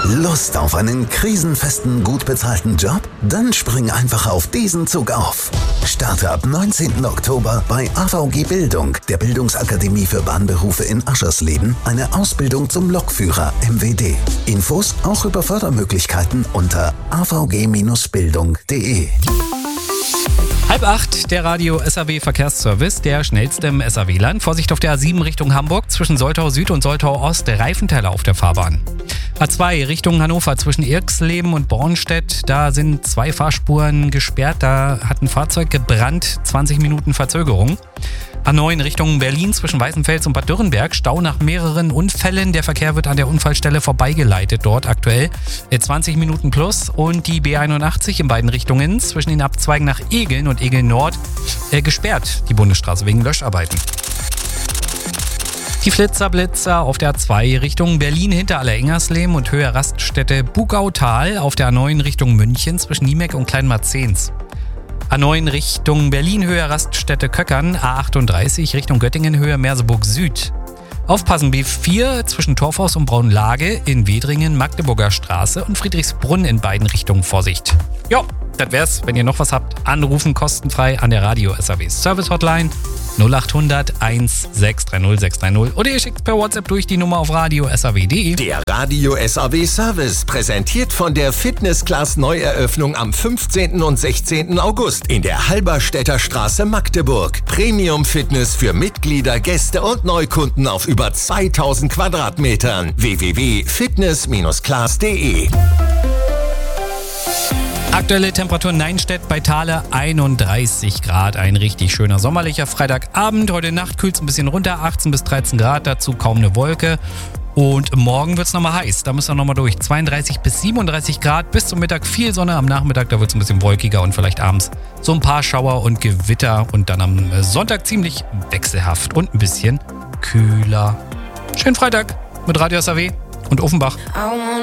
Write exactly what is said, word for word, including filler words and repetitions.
Lust auf einen krisenfesten, gut bezahlten Job? Dann spring einfach auf diesen Zug auf. Starte ab neunzehnten Oktober bei A V G Bildung, der Bildungsakademie für Bahnberufe in Aschersleben, eine Ausbildung zum Lokführer M W D. Infos auch über Fördermöglichkeiten unter a v g Bindestrich bildung punkt de. Halb acht, der Radio S A W Verkehrsservice, der schnellste im S A W-Land. Vorsicht auf der A sieben Richtung Hamburg, zwischen Soltau Süd und Soltau Ost, Reifenteller auf der Fahrbahn. A zwei Richtung Hannover, zwischen Irxleben und Bornstedt, da sind zwei Fahrspuren gesperrt, da hat ein Fahrzeug gebrannt, zwanzig Minuten Verzögerung. A neun Richtung Berlin, zwischen Weißenfels und Bad Dürrenberg, Stau nach mehreren Unfällen. Der Verkehr wird an der Unfallstelle vorbeigeleitet, dort aktuell zwanzig Minuten plus. Und die B einundachtzig in beiden Richtungen, zwischen den Abzweigen nach Egeln und Egeln Nord, äh, gesperrt, die Bundesstraße, wegen Löscharbeiten. Die Flitzer-Blitzer auf der A zwei Richtung Berlin hinter Allerengersleben und Höhe Raststätte Bugautal, auf der A neun Richtung München, zwischen Niemek und Kleinmarzehns. A neun Richtung Berlin, Höhe Raststätte Köckern, A achtunddreißig Richtung Göttingen, Höhe Merseburg Süd. Aufpassen, B vier zwischen Torfhaus und Braunlage in Wedringen, Magdeburger Straße und Friedrichsbrunn in beiden Richtungen Vorsicht. Jo, das wär's. Wenn ihr noch was habt, anrufen kostenfrei an der Radio S A W Service Hotline null acht hundert eins sechs drei null sechs drei null oder ihr schickt per WhatsApp durch die Nummer auf radio s a w punkt de. Der Radio S A W Service, präsentiert von der Fitness Class Neueröffnung am fünfzehnten und sechzehnten August in der Halberstädter Straße Magdeburg. Premium Fitness für Mitglieder, Gäste und Neukunden auf über zweitausend Quadratmetern. w w w punkt fitness class punkt de. Aktuelle Temperatur in Neinstedt bei Thale einunddreißig Grad. Ein richtig schöner sommerlicher Freitagabend. Heute Nacht kühlt es ein bisschen runter, achtzehn bis dreizehn Grad, dazu kaum eine Wolke. Und morgen wird es nochmal heiß, da müssen wir nochmal durch. zweiunddreißig bis siebenunddreißig Grad, bis zum Mittag viel Sonne, am Nachmittag da wird es ein bisschen wolkiger und vielleicht abends so ein paar Schauer und Gewitter. Und dann am Sonntag ziemlich wechselhaft und ein bisschen kühler. Schönen Freitag mit Radio S A W und Offenbach.